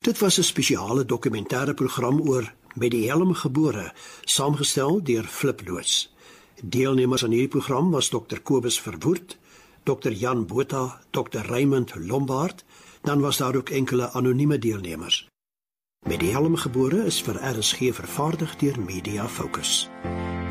Dit was 'n spesiale dokumentêre program oor Met die helm gebore, saamgestel deur Flip Loots. Deelnemers aan hierdie program was Dr. Kobus Verwoerd, Dr. Jan Botha, Dr. Raymond Lombard, dan was daar ook enkele anonieme deelnemers. Met die helm gebore is vir RSG vervaardig deur Media Focus.